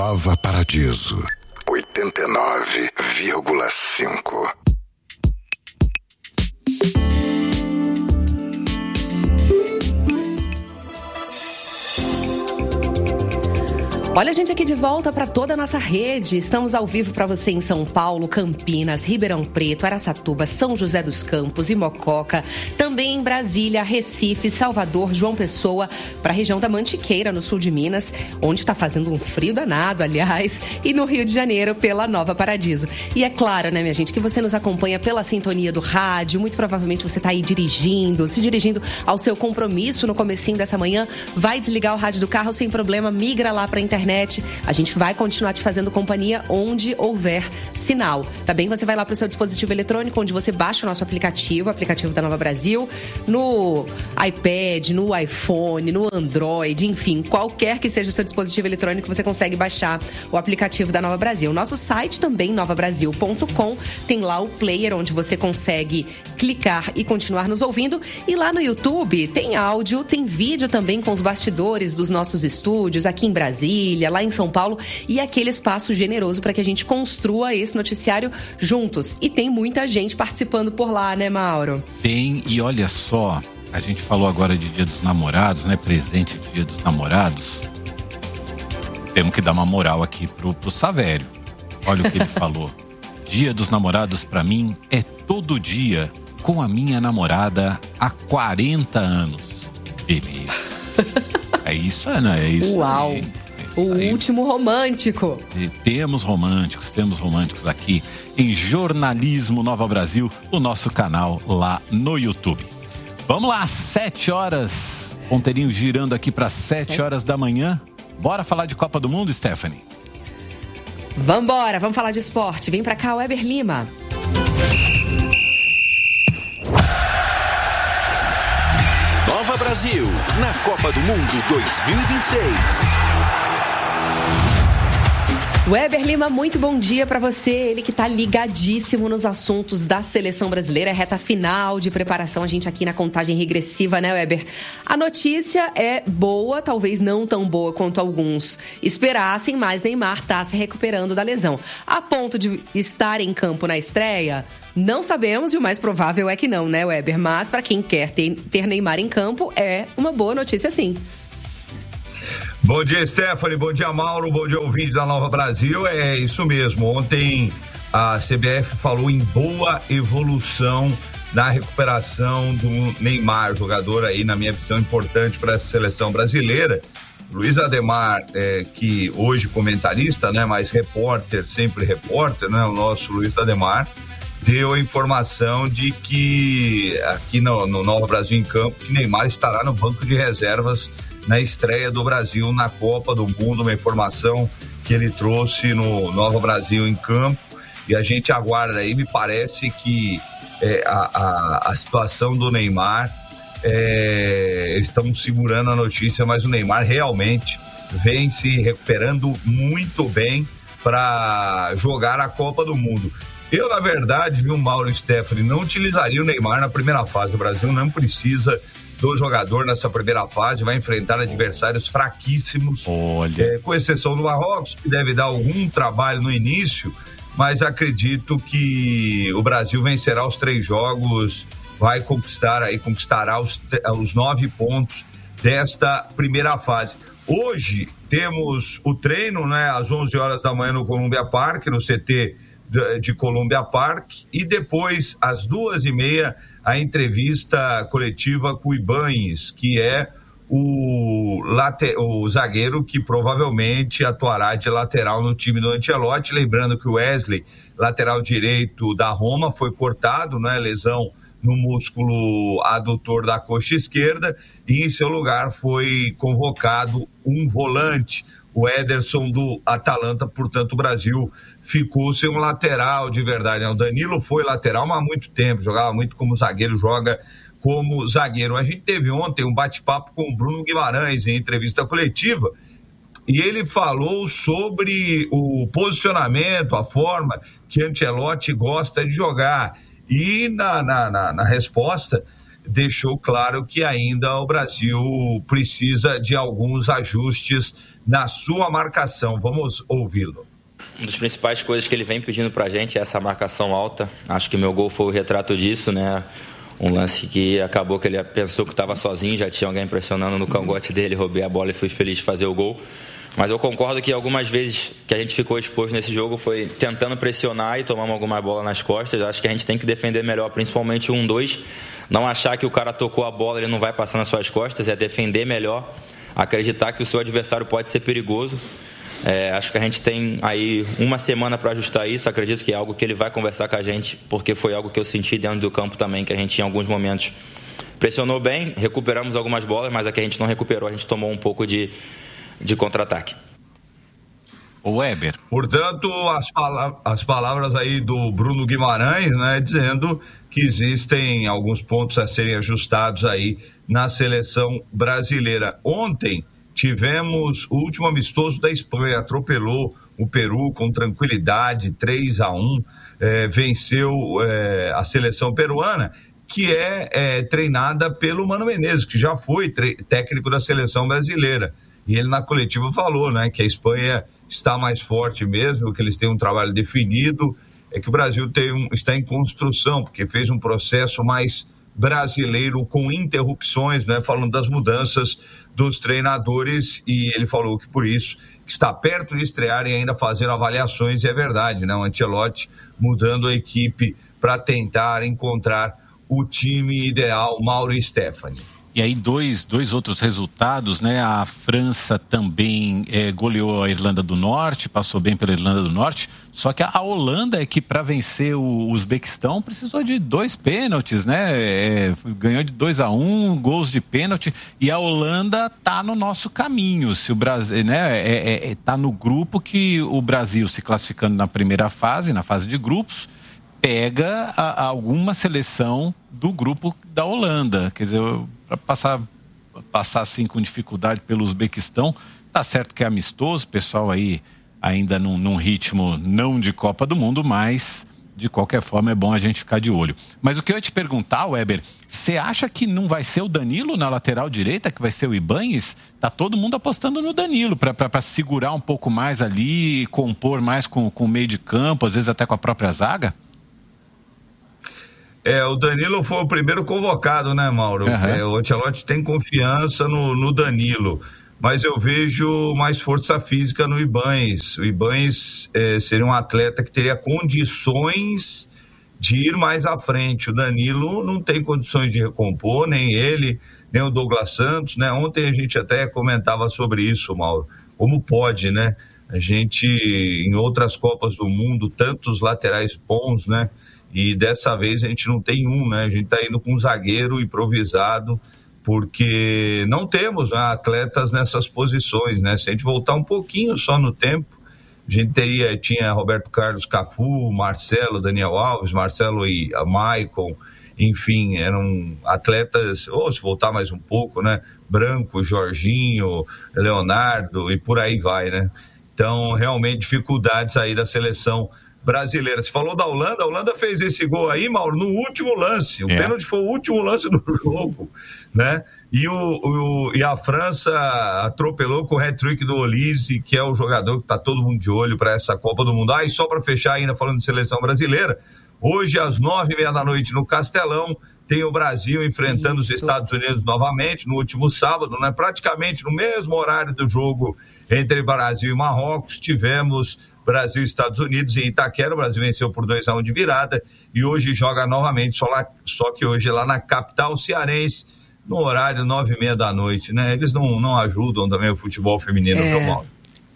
Nova Paradiso 89,5. Olha a gente aqui de volta para toda a nossa rede. Estamos ao vivo para você em São Paulo, Campinas, Ribeirão Preto, Araçatuba, São José dos Campos e Mococa. Também em Brasília, Recife, Salvador, João Pessoa, para a região da Mantiqueira, no sul de Minas, onde está fazendo um frio danado, aliás, e no Rio de Janeiro, pela Nova Paradiso. E é claro, né, minha gente, que você nos acompanha pela sintonia do rádio. Muito provavelmente você está aí se dirigindo ao seu compromisso no comecinho dessa manhã. Vai desligar o rádio do carro sem problema, migra lá para a internet. A gente vai continuar te fazendo companhia onde houver sinal. Também você vai lá para o seu dispositivo eletrônico, onde você baixa o nosso aplicativo, o aplicativo da Nova Brasil, no iPad, no iPhone, no Android, enfim, qualquer que seja o seu dispositivo eletrônico, você consegue baixar o aplicativo da Nova Brasil. Nosso site também, novabrasil.com, tem lá o player onde você consegue clicar e continuar nos ouvindo. E lá no YouTube tem áudio, tem vídeo também com os bastidores dos nossos estúdios aqui em Brasília, lá em São Paulo, e aquele espaço generoso para que a gente construa esse noticiário juntos. E tem muita gente participando por lá, né, Mauro? Tem, e olha só, a gente falou agora de Dia dos Namorados, né? Presente de Dia dos Namorados. Temos que dar uma moral aqui pro Savério. Olha o que ele falou. Dia dos Namorados pra mim é todo dia com a minha namorada há 40 anos. Beleza. É isso, Ana, é isso. Uau! Aí. O último romântico. Temos românticos aqui em Jornalismo Nova Brasil, o nosso canal lá no YouTube. Vamos lá, 7 horas, ponteirinho girando aqui para 7 horas da manhã. Bora falar de Copa do Mundo, Stephanie? Vambora, vamos falar de esporte. Vem pra cá, Weber Lima. Nova Brasil, na Copa do Mundo 2026. Weber Lima, muito bom dia para você. Ele que tá ligadíssimo nos assuntos da seleção brasileira. Reta final de preparação, a gente aqui na contagem regressiva, né, Weber? A notícia é boa, talvez não tão boa quanto alguns esperassem, mas Neymar tá se recuperando da lesão. A ponto de estar em campo na estreia, não sabemos, e o mais provável é que não, né, Weber? Mas para quem quer ter Neymar em campo, é uma boa notícia, sim. Bom dia, Stephanie. Bom dia, Mauro. Bom dia, ouvintes da Nova Brasil. É isso mesmo. Ontem a CBF falou em boa evolução na recuperação do Neymar, jogador aí, na minha visão, importante para essa seleção brasileira. Luiz Ademar, que hoje comentarista, né, mas repórter, sempre repórter, né, o nosso Luiz Ademar, deu a informação de que aqui no Nova Brasil em Campo, que Neymar estará no banco de reservas na estreia do Brasil na Copa do Mundo, uma informação que ele trouxe no Nova Brasil em Campo, e a gente aguarda aí. Me parece que a situação do Neymar, estamos segurando a notícia, mas o Neymar realmente vem se recuperando muito bem para jogar a Copa do Mundo. Eu, na verdade, viu, Mauro e Stephanie, não utilizaria o Neymar na primeira fase. O Brasil não precisa do jogador nessa primeira fase, vai enfrentar adversários fraquíssimos, com exceção do Marrocos, que deve dar algum trabalho no início, mas acredito que o Brasil vencerá os 3 jogos, vai conquistará os 9 pontos desta primeira fase. Hoje temos o treino, né, às 11 horas da manhã no Columbia Park, no CT de Columbia Park, e depois às 2h30 a entrevista coletiva com o Ibañez, que é o zagueiro que provavelmente atuará de lateral no time do Ancelotti. Lembrando que o Wesley, lateral direito da Roma, foi cortado, né, lesão no músculo adutor da coxa esquerda, e em seu lugar foi convocado um volante, o Ederson do Atalanta. Portanto, o Brasil ficou sem um lateral de verdade. O Danilo foi lateral, mas há muito tempo, jogava muito como zagueiro, joga como zagueiro. A gente teve ontem um bate-papo com o Bruno Guimarães em entrevista coletiva, e ele falou sobre o posicionamento, a forma que Ancelotti gosta de jogar, e na resposta deixou claro que ainda o Brasil precisa de alguns ajustes na sua marcação. Vamos ouvi-lo. Uma das principais coisas que ele vem pedindo pra gente é essa marcação alta. Acho que meu gol foi o retrato disso, né? Um lance que acabou que ele pensou que estava sozinho, já tinha alguém pressionando no cangote dele, roubei a bola e fui feliz de fazer o gol. Mas eu concordo que algumas vezes que a gente ficou exposto nesse jogo foi tentando pressionar e tomamos alguma bola nas costas. Acho que a gente tem que defender melhor, principalmente 1-2. Não achar que o cara tocou a bola, ele não vai passar nas suas costas, é defender melhor, acreditar que o seu adversário pode ser perigoso. Acho que a gente tem aí uma semana para ajustar isso. Acredito que é algo que ele vai conversar com a gente, porque foi algo que eu senti dentro do campo também, que a gente em alguns momentos pressionou bem, recuperamos algumas bolas, mas aqui a gente não recuperou, a gente tomou um pouco de contra-ataque. O Weber. Portanto, as palavras aí do Bruno Guimarães, né, dizendo que existem alguns pontos a serem ajustados aí na seleção brasileira. Ontem tivemos o último amistoso da Espanha, atropelou o Peru com tranquilidade, 3-1, venceu a seleção peruana, que é treinada pelo Mano Menezes, que já foi técnico da seleção brasileira. E ele na coletiva falou, né, que a Espanha está mais forte mesmo, que eles têm um trabalho definido, que o Brasil está em construção, porque fez um processo mais brasileiro com interrupções, né, falando das mudanças dos treinadores, e ele falou que por isso que está perto de estrear e ainda fazendo avaliações, e é verdade, né, o Ancelotti mudando a equipe para tentar encontrar o time ideal, Mauro e Stephanie. E aí dois outros resultados, né? A França também goleou a Irlanda do Norte, passou bem pela Irlanda do Norte, só que a Holanda é que para vencer o Uzbequistão precisou de 2 pênaltis, né? Ganhou de 2-1, gols de pênalti, e a Holanda tá no nosso caminho. Se o Brasil, né, tá no grupo que o Brasil, se classificando na primeira fase, na fase de grupos, pega alguma seleção do grupo da Holanda, quer dizer, para passar assim com dificuldade pelo Uzbequistão. Tá certo que é amistoso, o pessoal aí ainda num ritmo não de Copa do Mundo, mas de qualquer forma é bom a gente ficar de olho. Mas o que eu ia te perguntar, Weber, você acha que não vai ser o Danilo na lateral direita, que vai ser o Ibáñez? Tá todo mundo apostando no Danilo para segurar um pouco mais ali, compor mais com o meio de campo, às vezes até com a própria zaga? O Danilo foi o primeiro convocado, né, Mauro? Uhum. O Ancelotti tem confiança no Danilo, mas eu vejo mais força física no Ibáñez. O Ibáñez seria um atleta que teria condições de ir mais à frente. O Danilo não tem condições de recompor, nem ele, nem o Douglas Santos, né? Ontem a gente até comentava sobre isso, Mauro. Como pode, né? A gente, em outras Copas do Mundo, tantos laterais bons, né? E dessa vez a gente não tem né? A gente está indo com um zagueiro improvisado, porque não temos, né, atletas nessas posições, né? Se a gente voltar um pouquinho só no tempo, a gente tinha Roberto Carlos, Cafu, Marcelo, Daniel Alves, Marcelo e Maicon, enfim, eram atletas, ou se voltar mais um pouco, né? Branco, Jorginho, Leonardo e por aí vai, né? Então, realmente, dificuldades aí da seleção brasileira. Você falou da Holanda, a Holanda fez esse gol aí, Mauro, no último lance. O pênalti foi o último lance do jogo, né? E a França atropelou com o hat-trick do Olise, que é o jogador que está todo mundo de olho para essa Copa do Mundo. E só para fechar ainda falando de seleção brasileira, hoje às 9h30 no Castelão, tem o Brasil enfrentando os Estados Unidos novamente, no último sábado, né? Praticamente no mesmo horário do jogo entre Brasil e Marrocos, tivemos Brasil e Estados Unidos em Itaquera. O Brasil venceu por 2-1 de virada e hoje joga novamente, só que hoje lá na capital cearense, no horário 9h30, né? Eles não ajudam também o futebol feminino, Mauro.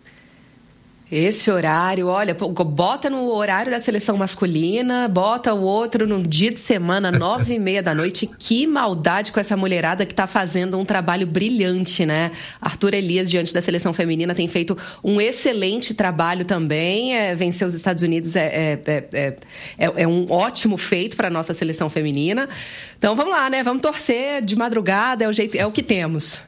Esse horário, olha, bota no horário da seleção masculina, bota o outro no dia de semana, 9h30. Que maldade com essa mulherada que tá fazendo um trabalho brilhante, né? Arthur Elias, diante da seleção feminina, tem feito um excelente trabalho também. Vencer os Estados Unidos é um ótimo feito para a nossa seleção feminina. Então vamos lá, né? Vamos torcer de madrugada, é o que temos.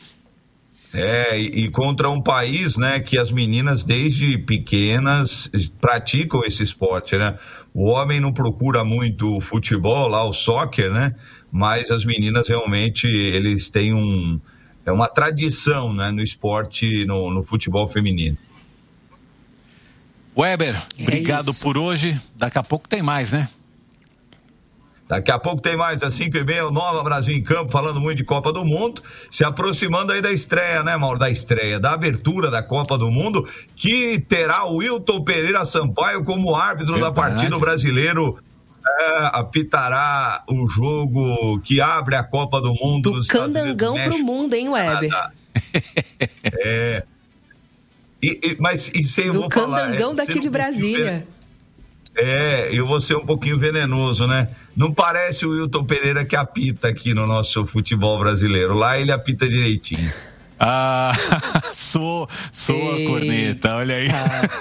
E contra um país, né, que as meninas desde pequenas praticam esse esporte, né? O homem não procura muito o futebol, lá o soccer, né? Mas as meninas realmente, eles têm uma tradição, né, no esporte, no futebol feminino. Weber, obrigado por hoje. Daqui a pouco tem mais, né? Daqui a pouco tem mais, às 5h30, o Nova Brasil em Campo, falando muito de Copa do Mundo, se aproximando aí da estreia, né, Mauro? Da abertura da Copa do Mundo, que terá o Wilton Pereira Sampaio como árbitro da partida. O brasileiro apitará o jogo que abre a Copa do Mundo. Do candangão pro mundo, hein, Weber? Mas isso aí eu vou falar. Do candangão daqui de Brasília. Eu vou ser um pouquinho venenoso, né? Não parece o Wilton Pereira que apita aqui no nosso futebol brasileiro. Lá ele apita direitinho. Soa a corneta, olha aí.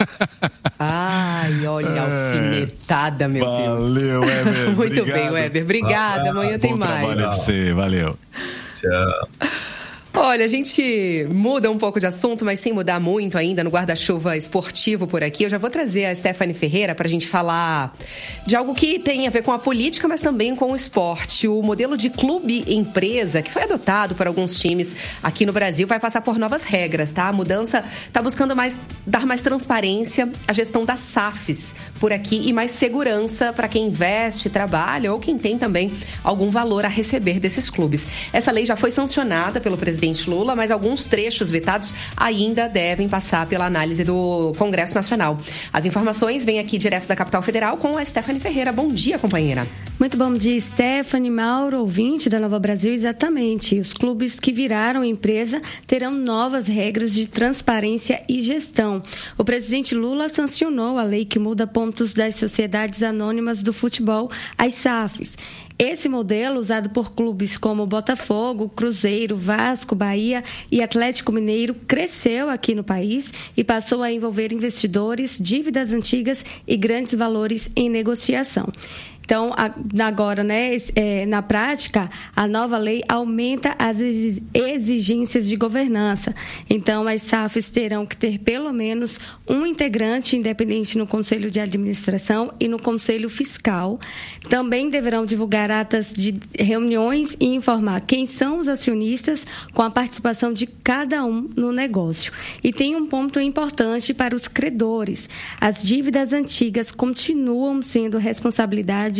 Ai, olha a alfinetada, meu Deus. Valeu, Weber. Muito obrigado. Bem, Weber. Obrigada, amanhã tem mais. Bom trabalho de você, valeu. Tchau. Olha, a gente muda um pouco de assunto, mas sem mudar muito ainda no guarda-chuva esportivo por aqui. Eu já vou trazer a Stephanie Ferreira para a gente falar de algo que tem a ver com a política, mas também com o esporte. O modelo de clube-empresa, que foi adotado por alguns times aqui no Brasil, vai passar por novas regras, tá? A mudança está buscando dar mais transparência à gestão das SAFs por aqui e mais segurança para quem investe, trabalha ou quem tem também algum valor a receber desses clubes. Essa lei já foi sancionada pelo presidente Lula, mas alguns trechos vetados ainda devem passar pela análise do Congresso Nacional. As informações vêm aqui direto da capital federal com a Stephanie Ferreira. Bom dia, companheira. Muito bom dia, Stephanie, Mauro, ouvinte da Nova Brasil. Exatamente. Os clubes que viraram empresa terão novas regras de transparência e gestão. O presidente Lula sancionou a lei que muda pontos das sociedades anônimas do futebol, as SAFs. Esse modelo, usado por clubes como Botafogo, Cruzeiro, Vasco, Bahia e Atlético Mineiro, cresceu aqui no país e passou a envolver investidores, dívidas antigas e grandes valores em negociação. Então, agora, né, na prática, a nova lei aumenta as exigências de governança. Então, as SAFs terão que ter pelo menos um integrante independente no Conselho de Administração e no Conselho Fiscal. Também deverão divulgar atas de reuniões e informar quem são os acionistas com a participação de cada um no negócio. E tem um ponto importante para os credores. As dívidas antigas continuam sendo responsabilidade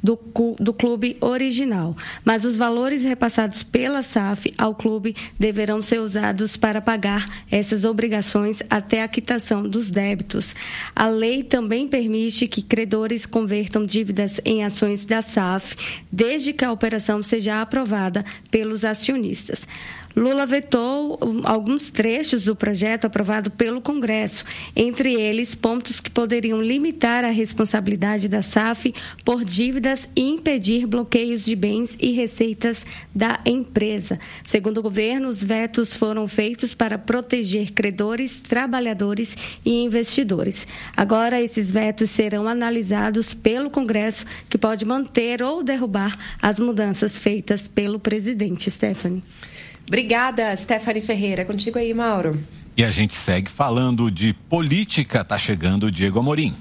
do clube original, mas os valores repassados pela SAF ao clube deverão ser usados para pagar essas obrigações até a quitação dos débitos. A lei também permite que credores convertam dívidas em ações da SAF, desde que a operação seja aprovada pelos acionistas. Lula vetou alguns trechos do projeto aprovado pelo Congresso, entre eles pontos que poderiam limitar a responsabilidade da SAF por dívidas e impedir bloqueios de bens e receitas da empresa. Segundo o governo, os vetos foram feitos para proteger credores, trabalhadores e investidores. Agora, esses vetos serão analisados pelo Congresso, que pode manter ou derrubar as mudanças feitas pelo presidente. Stephanie. Obrigada, Stephanie Ferreira. Contigo aí, Mauro. E a gente segue falando de política. Tá chegando o Diego Amorim.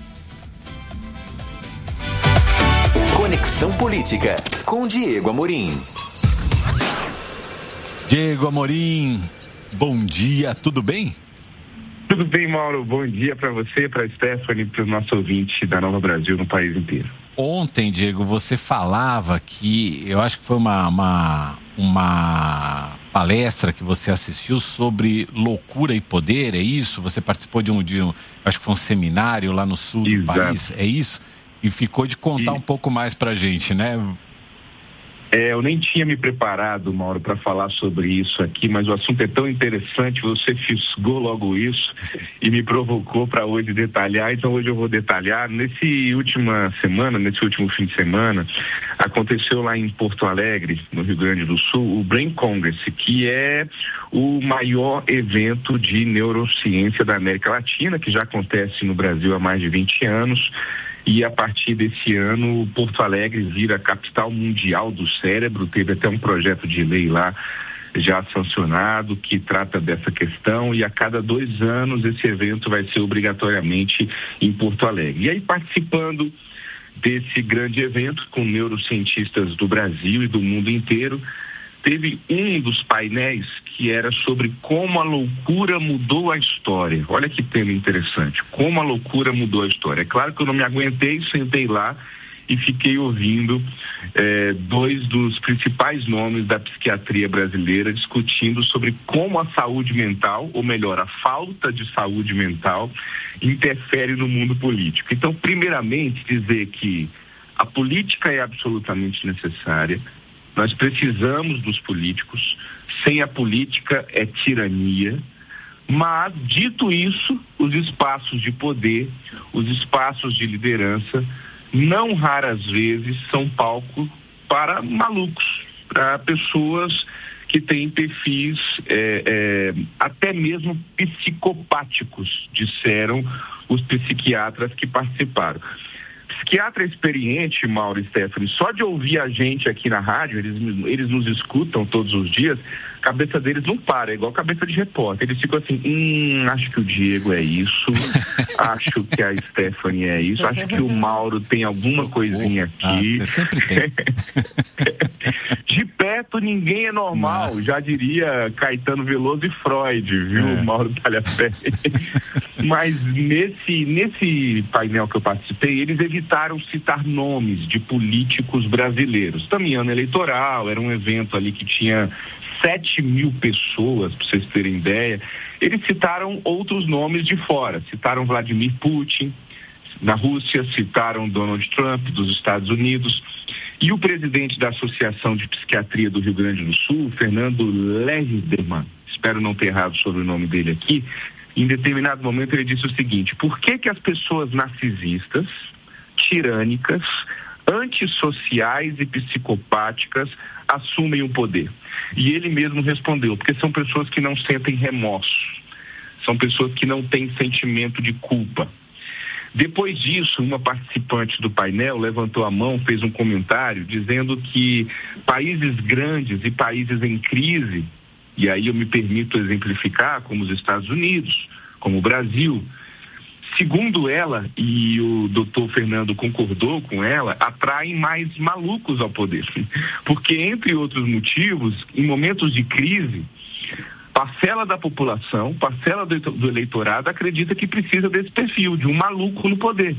Conexão Política, com Diego Amorim. Diego Amorim, bom dia, tudo bem? Tudo bem, Mauro. Bom dia para você, para a Stephanie, para o nosso ouvinte da Nova Brasil no país inteiro. Ontem, Diego, você falava que, eu acho que foi uma palestra que você assistiu sobre loucura e poder, é isso? Você participou de um acho que foi um seminário lá no sul do país, é isso? E ficou de contar um pouco mais pra gente, né? Eu nem tinha me preparado, Mauro, para falar sobre isso aqui, mas o assunto é tão interessante, você fisgou logo isso e me provocou para hoje detalhar, então hoje eu vou detalhar. Nesse último fim de semana, aconteceu lá em Porto Alegre, no Rio Grande do Sul, o Brain Congress, que é o maior evento de neurociência da América Latina, que já acontece no Brasil há mais de 20 anos. E a partir desse ano, Porto Alegre vira a capital mundial do cérebro. Teve até um projeto de lei lá já sancionado que trata dessa questão, e a cada 2 anos esse evento vai ser obrigatoriamente em Porto Alegre. E aí, participando desse grande evento com neurocientistas do Brasil e do mundo inteiro, teve um dos painéis que era sobre como a loucura mudou a história. Olha que tema interessante, como a loucura mudou a história. É claro que eu não me aguentei, sentei lá e fiquei ouvindo dois dos principais nomes da psiquiatria brasileira discutindo sobre como a saúde mental, ou melhor, a falta de saúde mental, interfere no mundo político. Então, primeiramente, dizer que a política é absolutamente necessária, nós precisamos dos políticos, sem a política é tirania, mas, dito isso, os espaços de poder, os espaços de liderança, não raras vezes são palco para malucos, para pessoas que têm perfis até mesmo psicopáticos, disseram os psiquiatras que participaram. Psiquiatra experiente, Mauro e Stephanie, só de ouvir a gente aqui na rádio, eles nos escutam todos os dias, a cabeça deles não para, é igual a cabeça de repórter. Eles ficam assim, acho que o Diego é isso, acho que a Stephanie é isso, acho que o Mauro tem alguma coisinha aqui. Sempre tem. De perto ninguém é normal, não. Já diria Caetano Veloso e Freud, viu, Mauro Talhaferri? Mas nesse painel que eu participei, eles evitaram citar nomes de políticos brasileiros. Também ano eleitoral, era um evento ali que tinha 7.000 pessoas, para vocês terem ideia. Eles citaram outros nomes de fora, citaram Vladimir Putin na Rússia, citaram Donald Trump dos Estados Unidos, e o presidente da Associação de Psiquiatria do Rio Grande do Sul, Fernando Lederman, espero não ter errado sobre o nome dele aqui, em determinado momento ele disse o seguinte: por que as pessoas narcisistas, tirânicas, antissociais e psicopáticas assumem o poder? E ele mesmo respondeu: porque são pessoas que não sentem remorso, são pessoas que não têm sentimento de culpa. Depois disso, uma participante do painel levantou a mão, fez um comentário dizendo que países grandes e países em crise, e aí eu me permito exemplificar, como os Estados Unidos, como o Brasil, segundo ela, e o doutor Fernando concordou com ela, atraem mais malucos ao poder. Porque, entre outros motivos, em momentos de crise, parcela da população, parcela do eleitorado acredita que precisa desse perfil, de um maluco no poder.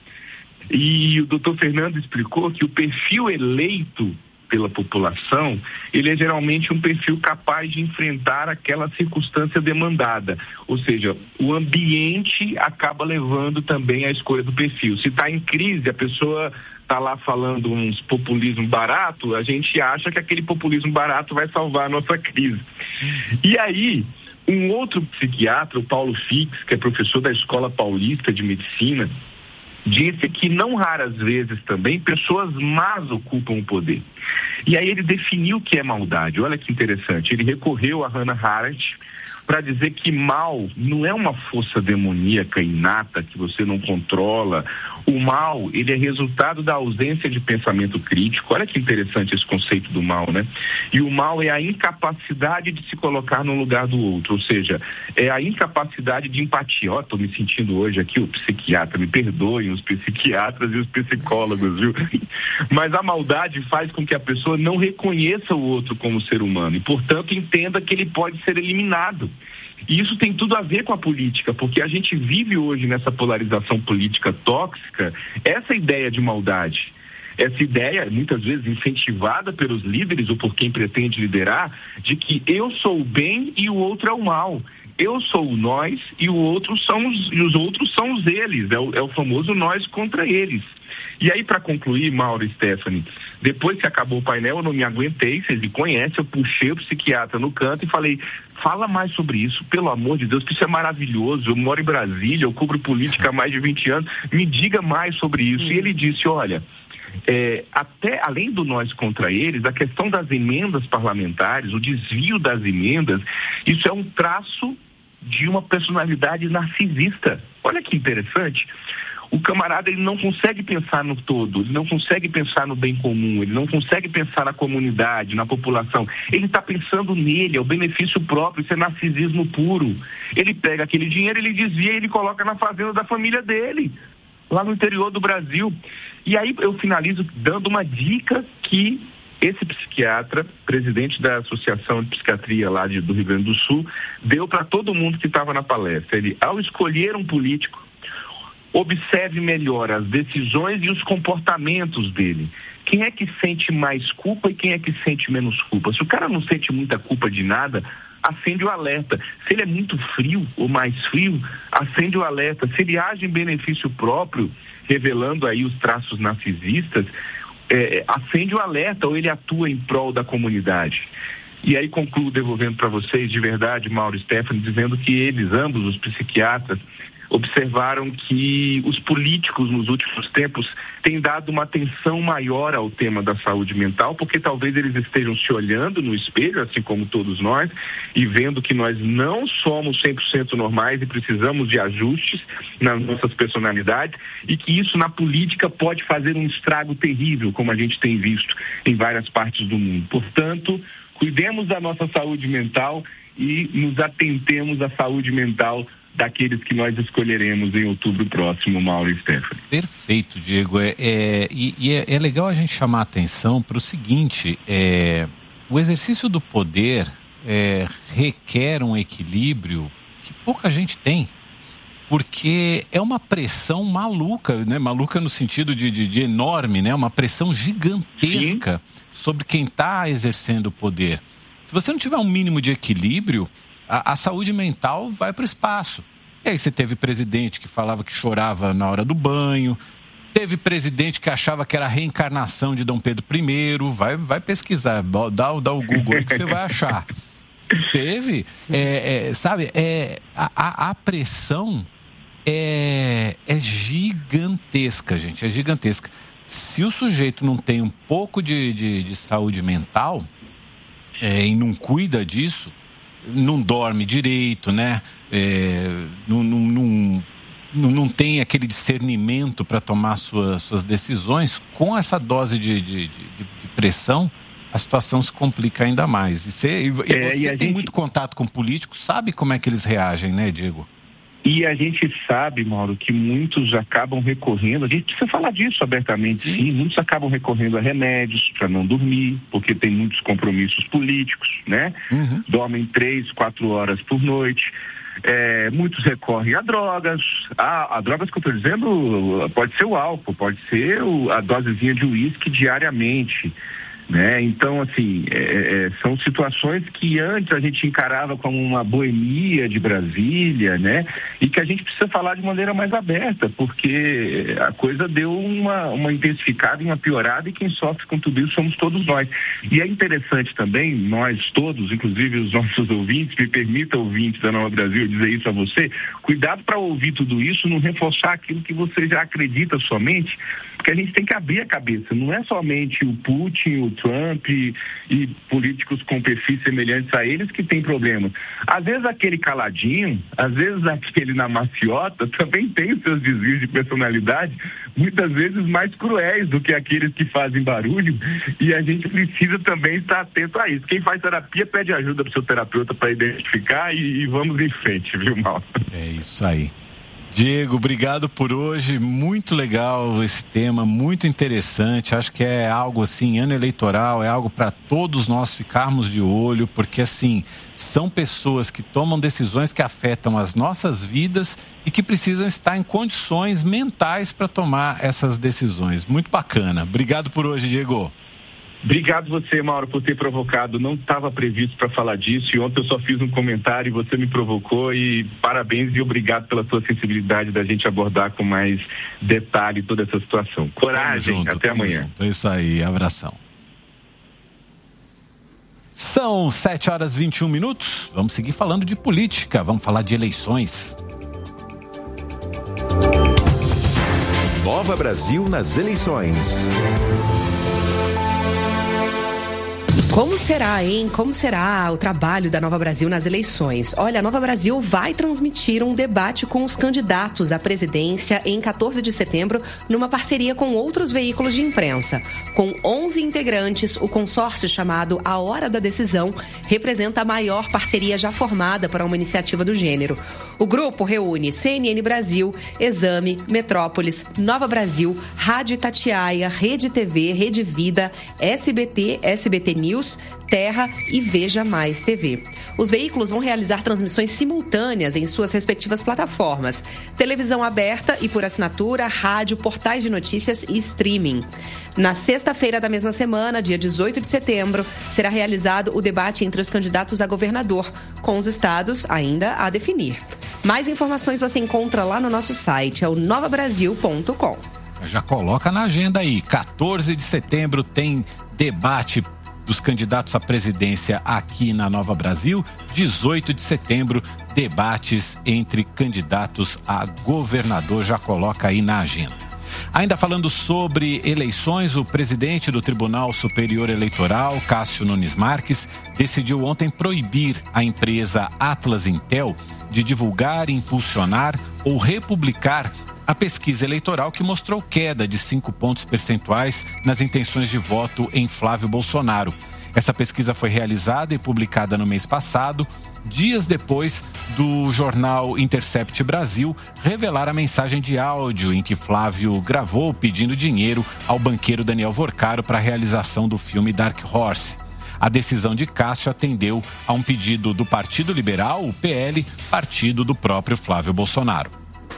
E o doutor Fernando explicou que o perfil eleito pela população, ele é geralmente um perfil capaz de enfrentar aquela circunstância demandada. Ou seja, o ambiente acaba levando também à escolha do perfil. Se está em crise, a pessoa está lá falando uns populismo barato, a gente acha que aquele populismo barato vai salvar a nossa crise. E aí, um outro psiquiatra, o Paulo Fix, que é professor da Escola Paulista de Medicina, disse que não raras vezes também pessoas más ocupam o poder. E aí ele definiu o que é maldade. Olha que interessante. Ele recorreu a Hannah Arendt para dizer que mal não é uma força demoníaca inata que você não controla. O mal, ele é resultado da ausência de pensamento crítico. Olha que interessante esse conceito do mal, né? E o mal é a incapacidade de se colocar no lugar do outro, ou seja, é a incapacidade de empatia. Ó, tô me sentindo hoje aqui o psiquiatra, me perdoem os psiquiatras e os psicólogos, viu? Mas a maldade faz com que a pessoa não reconheça o outro como ser humano e, portanto, entenda que ele pode ser eliminado. E isso tem tudo a ver com a política, porque a gente vive hoje nessa polarização política tóxica, essa ideia de maldade. Essa ideia, muitas vezes incentivada pelos líderes ou por quem pretende liderar, de que eu sou o bem e o outro é o mal. Eu sou o nós e os outros são os eles. É o famoso nós contra eles. E aí, para concluir, Mauro e Stephanie, depois que acabou o painel, eu não me aguentei, vocês me conhecem, eu puxei o psiquiatra no canto e falei: fala mais sobre isso, pelo amor de Deus, que isso é maravilhoso, eu moro em Brasília, eu cubro política há mais de 20 anos, me diga mais sobre isso. E ele disse: olha, até além do nós contra eles, a questão das emendas parlamentares, o desvio das emendas, isso é um traço de uma personalidade narcisista. Olha que interessante. O camarada, ele não consegue pensar no todo, ele não consegue pensar no bem comum, ele não consegue pensar na comunidade, na população. Ele está pensando nele, é o benefício próprio, isso é narcisismo puro. Ele pega aquele dinheiro, ele desvia e ele coloca na fazenda da família dele, lá no interior do Brasil. E aí eu finalizo dando uma dica que Esse psiquiatra, presidente da Associação de Psiquiatria lá do Rio Grande do Sul, deu para todo mundo que estava na palestra. Ele, ao escolher um político, observe melhor as decisões e os comportamentos dele. Quem é que sente mais culpa e quem é que sente menos culpa? Se o cara não sente muita culpa de nada, acende o alerta. Se ele é muito frio ou mais frio, acende o alerta. Se ele age em benefício próprio, revelando aí os traços narcisistas, acende o alerta, ou ele atua em prol da comunidade. E aí concluo devolvendo para vocês, de verdade, Mauro e Stephanie, dizendo que eles, ambos, os psiquiatras, observaram que os políticos nos últimos tempos têm dado uma atenção maior ao tema da saúde mental, porque talvez eles estejam se olhando no espelho, assim como todos nós, e vendo que nós não somos 100% normais e precisamos de ajustes nas nossas personalidades, e que isso na política pode fazer um estrago terrível, como a gente tem visto em várias partes do mundo. Portanto, cuidemos da nossa saúde mental e nos atentemos à saúde mental daqueles que nós escolheremos em outubro próximo, Mauro e Stephanie. Perfeito, Diego. É legal a gente chamar a atenção para o seguinte, o exercício do poder requer um equilíbrio que pouca gente tem, porque é uma pressão maluca, né? Maluca no sentido de enorme, né? Uma pressão gigantesca sobre quem está exercendo o poder. Se você não tiver um mínimo de equilíbrio, a saúde mental vai para o espaço. E aí você teve presidente que falava que chorava na hora do banho, teve presidente que achava que era a reencarnação de Dom Pedro I, vai pesquisar, dá o Google aí que você vai achar. Teve, sabe, a pressão é gigantesca, gente, é gigantesca. Se o sujeito não tem um pouco de saúde mental e não cuida disso, não dorme direito, né? Não tem aquele discernimento para tomar suas decisões, com essa dose de pressão, a situação se complica ainda mais. E você tem muito contato com políticos, sabe como é que eles reagem, né, Diego? E a gente sabe, Mauro, que muitos acabam recorrendo, a gente precisa falar disso abertamente, sim, muitos acabam recorrendo a remédios para não dormir, porque tem muitos compromissos políticos, né? Dormem 3, 4 horas por noite. Muitos recorrem a drogas. A drogas que eu estou dizendo pode ser o álcool, pode ser a dosezinha de uísque diariamente, né? Então, assim, são situações que antes a gente encarava como uma boemia de Brasília, né? E que a gente precisa falar de maneira mais aberta, porque a coisa deu uma intensificada e uma piorada, e quem sofre com tudo isso somos todos nós. E é interessante também, nós todos, inclusive os nossos ouvintes, me permita, ouvintes da Nova Brasil, dizer isso a você, cuidado para ouvir tudo isso, não reforçar aquilo que você já acredita somente, porque a gente tem que abrir a cabeça, não é somente o Putin, o Trump e políticos com perfis semelhantes a eles que tem problema. Às vezes aquele caladinho, às vezes aquele na maciota também tem os seus desvios de personalidade, muitas vezes mais cruéis do que aqueles que fazem barulho, e a gente precisa também estar atento a isso. Quem faz terapia pede ajuda para o seu terapeuta para identificar e vamos em frente, viu, Mauro? É isso aí. Diego, obrigado por hoje, muito legal esse tema, muito interessante, acho que é algo assim, ano eleitoral, é algo para todos nós ficarmos de olho, porque assim, são pessoas que tomam decisões que afetam as nossas vidas e que precisam estar em condições mentais para tomar essas decisões. Muito bacana, obrigado por hoje, Diego. Obrigado você, Mauro, por ter provocado. Não estava previsto para falar disso e ontem eu só fiz um comentário e você me provocou, e parabéns e obrigado pela sua sensibilidade da gente abordar com mais detalhe toda essa situação. Coragem, até amanhã. Junto. É isso aí, abração. São 7h21. Vamos seguir falando de política, vamos falar de eleições. Nova Brasil nas eleições. Como será, hein? Como será o trabalho da Nova Brasil nas eleições? Olha, a Nova Brasil vai transmitir um debate com os candidatos à presidência em 14 de setembro, numa parceria com outros veículos de imprensa. Com 11 integrantes, o consórcio chamado A Hora da Decisão representa a maior parceria já formada para uma iniciativa do gênero. O grupo reúne CNN Brasil, Exame, Metrópolis, Nova Brasil, Rádio Itatiaia, Rede TV, Rede Vida, SBT, SBT News, Terra e Veja Mais TV. Os veículos vão realizar transmissões simultâneas em suas respectivas plataformas: televisão aberta e por assinatura, rádio, portais de notícias e streaming. Na sexta-feira da mesma semana, dia 18 de setembro, será realizado o debate entre os candidatos a governador, com os estados ainda a definir. Mais informações você encontra lá no nosso site, é o novabrasil.com. Já coloca na agenda aí, 14 de setembro tem debate dos candidatos à presidência aqui na Nova Brasil. 18 de setembro, debates entre candidatos a governador. Já coloca aí na agenda. Ainda falando sobre eleições, o presidente do Tribunal Superior Eleitoral, Cássio Nunes Marques, decidiu ontem proibir a empresa Atlas Intel de divulgar, impulsionar ou republicar a pesquisa eleitoral que mostrou queda de 5 pontos percentuais nas intenções de voto em Flávio Bolsonaro. Essa pesquisa foi realizada e publicada no mês passado, dias depois do jornal Intercept Brasil revelar a mensagem de áudio em que Flávio gravou pedindo dinheiro ao banqueiro Daniel Vorcaro para a realização do filme Dark Horse. A decisão de Cássio atendeu a um pedido do Partido Liberal, o PL, partido do próprio Flávio Bolsonaro.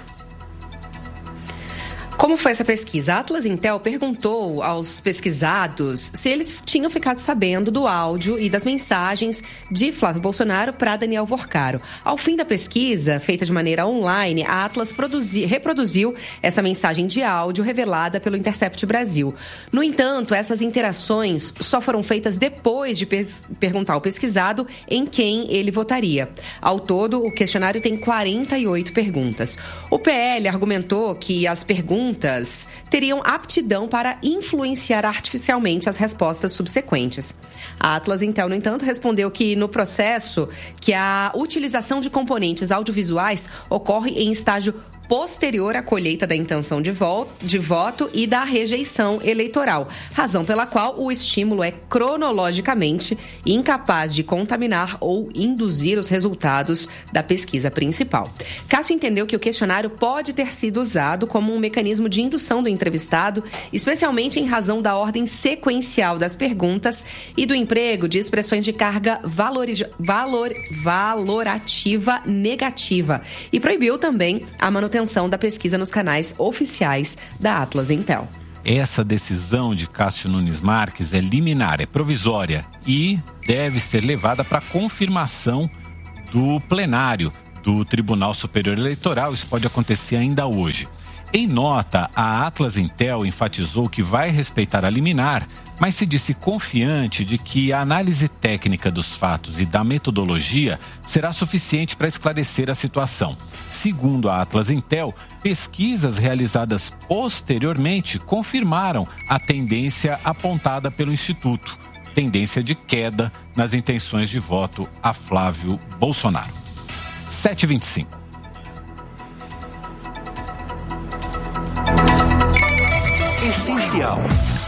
Como foi essa pesquisa? A Atlas Intel perguntou aos pesquisados se eles tinham ficado sabendo do áudio e das mensagens de Flávio Bolsonaro para Daniel Vorcaro. Ao fim da pesquisa, feita de maneira online, a Atlas reproduziu essa mensagem de áudio revelada pelo Intercept Brasil. No entanto, essas interações só foram feitas depois de perguntar ao pesquisado em quem ele votaria. Ao todo, o questionário tem 48 perguntas. O PL argumentou que as perguntas teriam aptidão para influenciar artificialmente as respostas subsequentes. A Atlas Intel, no entanto, respondeu que no processo que a utilização de componentes audiovisuais ocorre em estágio posterior à colheita da intenção de voto e da rejeição eleitoral, razão pela qual o estímulo é cronologicamente incapaz de contaminar ou induzir os resultados da pesquisa principal. Cássio entendeu que o questionário pode ter sido usado como um mecanismo de indução do entrevistado, especialmente em razão da ordem sequencial das perguntas e do emprego de expressões de carga valorativa negativa, e proibiu também a manutenção da pesquisa nos canais oficiais da Atlas Intel. Essa decisão de Cássio Nunes Marques é liminar, é provisória e deve ser levada para confirmação do plenário do Tribunal Superior Eleitoral. Isso pode acontecer ainda hoje. Em nota, a Atlas Intel enfatizou que vai respeitar a liminar, mas se disse confiante de que a análise técnica dos fatos e da metodologia será suficiente para esclarecer a situação. Segundo a Atlas Intel, pesquisas realizadas posteriormente confirmaram a tendência apontada pelo Instituto, tendência de queda nas intenções de voto a Flávio Bolsonaro. 7h25. Essencial.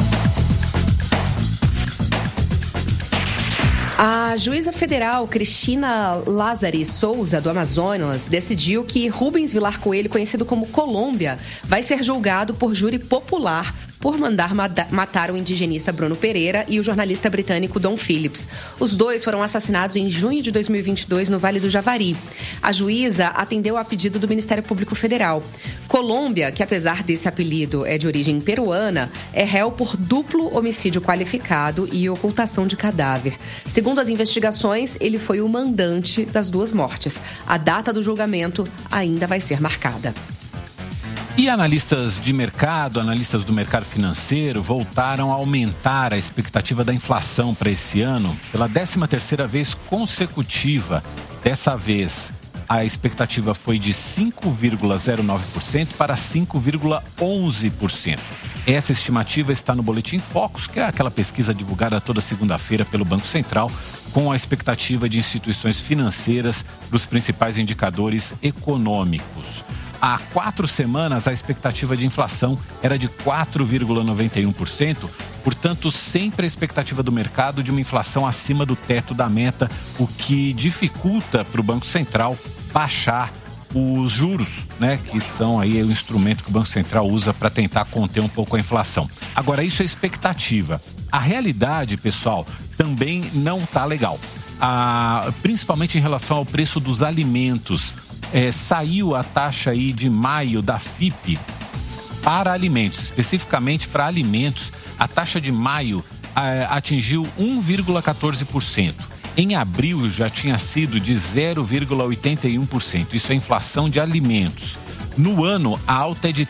A juíza federal Cristina Lázari Souza, do Amazonas, decidiu que Rubens Vilar Coelho, conhecido como Colômbia, vai ser julgado por júri popular por mandar matar o indigenista Bruno Pereira e o jornalista britânico Dom Phillips. Os dois foram assassinados em junho de 2022 no Vale do Javari. A juíza atendeu a pedido do Ministério Público Federal. Colômbia, que apesar desse apelido é de origem peruana, é réu por duplo homicídio qualificado e ocultação de cadáver. Segundo as investigações, ele foi o mandante das duas mortes. A data do julgamento ainda vai ser marcada. E analistas do mercado financeiro, voltaram a aumentar a expectativa da inflação para esse ano pela 13ª vez consecutiva. Dessa vez, a expectativa foi de 5,09% para 5,11%. Essa estimativa está no Boletim Focus, que é aquela pesquisa divulgada toda segunda-feira pelo Banco Central, com a expectativa de instituições financeiras dos principais indicadores econômicos. Há 4 semanas, a expectativa de inflação era de 4,91%, portanto, sempre a expectativa do mercado de uma inflação acima do teto da meta, o que dificulta para o Banco Central baixar os juros, né, que são aí o instrumento que o Banco Central usa para tentar conter um pouco a inflação. Agora, isso é expectativa. A realidade, pessoal, também não está legal. Principalmente em relação ao preço dos alimentos. Saiu a taxa aí de maio da FIPE para alimentos, especificamente para alimentos. A taxa de maio atingiu 1,14%. Em abril já tinha sido de 0,81%. Isso é inflação de alimentos. No ano, a alta é de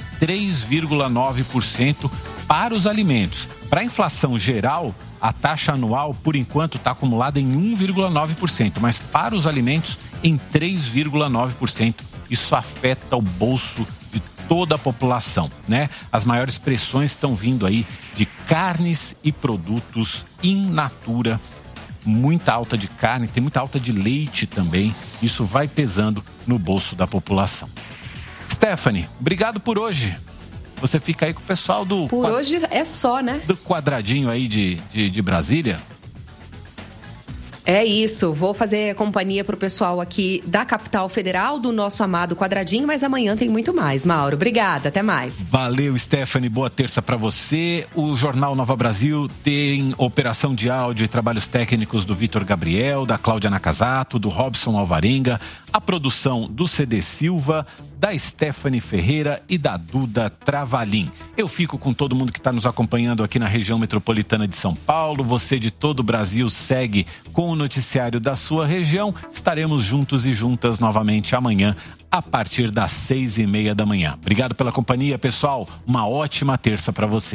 3,9% para os alimentos. Para a inflação geral, a taxa anual, por enquanto, está acumulada em 1,9%, mas para os alimentos, em 3,9%. Isso afeta o bolso de toda a população, né? As maiores pressões estão vindo aí de carnes e produtos in natura. Muita alta de carne, tem muita alta de leite também. Isso vai pesando no bolso da população. Stephanie, obrigado por hoje. Você fica aí com o pessoal do... Por hoje é só, né? Do quadradinho aí de Brasília. É isso, vou fazer companhia pro pessoal aqui da capital federal, do nosso amado quadradinho, mas amanhã tem muito mais. Mauro, obrigada, até mais. Valeu, Stephanie, boa terça para você. O Jornal Nova Brasil tem operação de áudio e trabalhos técnicos do Vitor Gabriel, da Cláudia Nakazato, do Robson Alvarenga, a produção do CD Silva, da Stephanie Ferreira e da Duda Travalim. Eu fico com todo mundo que está nos acompanhando aqui na região metropolitana de São Paulo. Você de todo o Brasil segue com o noticiário da sua região. Estaremos juntos e juntas novamente amanhã, a partir das 6:30 da manhã. Obrigado pela companhia, pessoal. Uma ótima terça para você.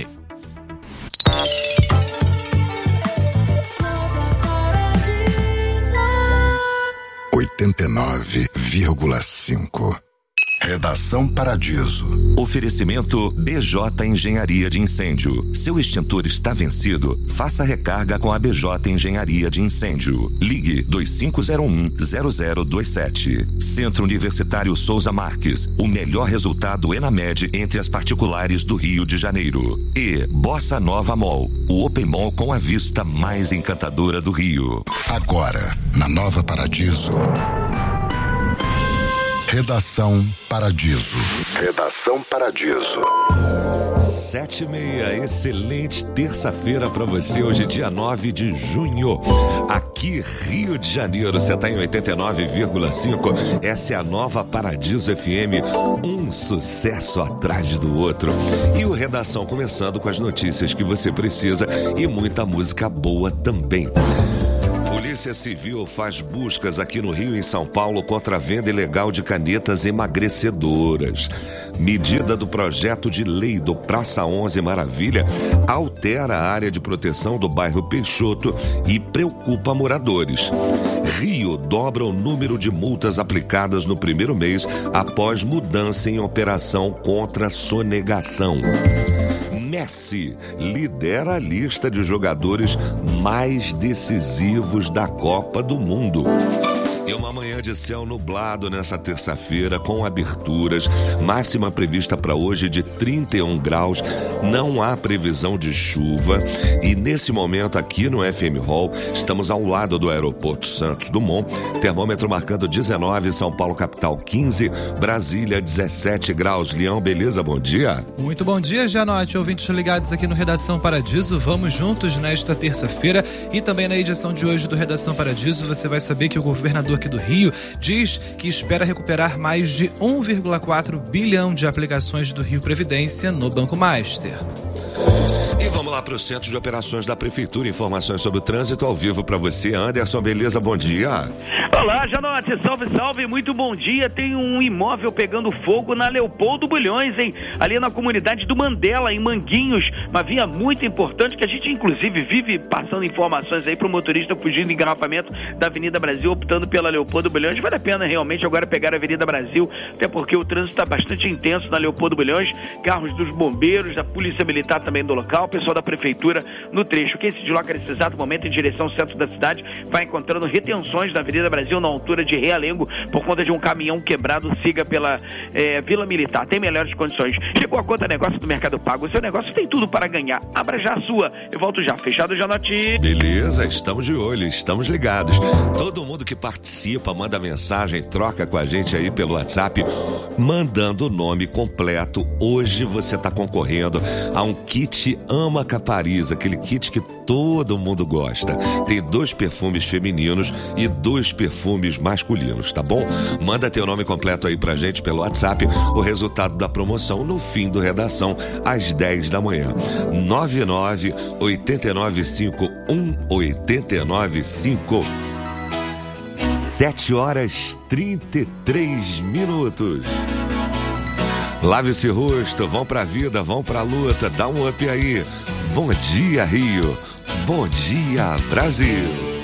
89,5. Redação Paradiso. Oferecimento BJ Engenharia de Incêndio. Seu extintor está vencido? Faça recarga com a BJ Engenharia de Incêndio. Ligue 2501-0027. Centro Universitário Souza Marques. O melhor resultado ENAMED entre as particulares do Rio de Janeiro. E Bossa Nova Mall. O Open Mall com a vista mais encantadora do Rio. Agora, na Nova Paradiso. Redação Paradiso. Redação Paradiso. 7:30, excelente terça-feira para você, hoje dia 9 de junho, aqui Rio de Janeiro, você está em 89,5, essa é a Nova Paradiso FM, um sucesso atrás do outro, e o Redação começando com as notícias que você precisa e muita música boa também. Polícia Civil faz buscas aqui no Rio e em São Paulo contra a venda ilegal de canetas emagrecedoras. Medida do projeto de lei do Praça 11 Maravilha altera a área de proteção do bairro Peixoto e preocupa moradores. Rio dobra o número de multas aplicadas no primeiro mês após mudança em operação contra sonegação. Messi lidera a lista de jogadores mais decisivos da Copa do Mundo. E uma manhã de céu nublado nessa terça-feira, com aberturas, máxima prevista para hoje de 31 graus, não há previsão de chuva e nesse momento aqui no FM Hall, estamos ao lado do aeroporto Santos Dumont, termômetro marcando 19, São Paulo capital 15, Brasília 17 graus. Leão, beleza? Bom dia. Muito bom dia, Janote, ouvintes ligados aqui no Redação Paradiso, vamos juntos nesta terça-feira e também na edição de hoje do Redação Paradiso, você vai saber que o governador aqui do Rio diz que espera recuperar mais de 1,4 bilhão de aplicações do Rio Previdência no Banco Master. E vamos lá para o Centro de Operações da Prefeitura. Informações sobre o trânsito ao vivo para você. Anderson, beleza? Bom dia. Olá, Janote. Salve, salve. Muito bom dia. Tem um imóvel pegando fogo na Leopoldo Bulhões, hein? Ali na comunidade do Mandela, em Manguinhos. Uma via muito importante que a gente, inclusive, vive passando informações aí para o motorista fugindo do engarrafamento da Avenida Brasil, optando pela Leopoldo Bulhões. Vale a pena realmente agora pegar a Avenida Brasil, até porque o trânsito está bastante intenso na Leopoldo Bulhões. Carros dos bombeiros, da Polícia Militar também do local, pessoal da Prefeitura no trecho. Quem se desloca nesse exato momento em direção ao centro da cidade vai encontrando retenções na Avenida Brasil na altura de Realengo por conta de um caminhão quebrado. Siga pela Vila Militar, tem melhores condições. Chegou a conta negócio do Mercado Pago, o seu negócio tem tudo para ganhar. Abra já a sua. Eu volto já. Fechado, Janote. Beleza, estamos de olho, estamos ligados. Todo mundo que participa, manda mensagem, troca com a gente aí pelo WhatsApp, mandando o nome completo. Hoje você está concorrendo a um kit Ama Capariz, aquele kit que todo mundo gosta. Tem 2 perfumes femininos e 2 perfumes masculinos, tá bom? Manda teu nome completo aí pra gente pelo WhatsApp, o resultado da promoção no fim do Redação, às 10 da manhã. 99-895-1895. 7h33. Lave esse rosto, vão pra vida, vão pra luta, dá um up aí. Bom dia, Rio. Bom dia, Brasil.